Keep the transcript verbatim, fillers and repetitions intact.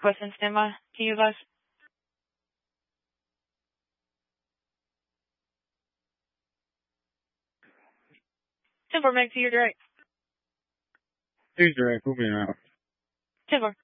Question standby. Can you advise? ten four, make to your direct. Who's direct? Who'll be out? ten four.